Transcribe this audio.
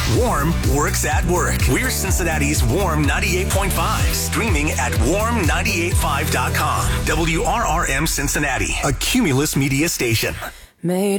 Warm works at work. We're Cincinnati's Warm 98.5. Streaming at warm985.com. WRRM Cincinnati, a Cumulus media station. Made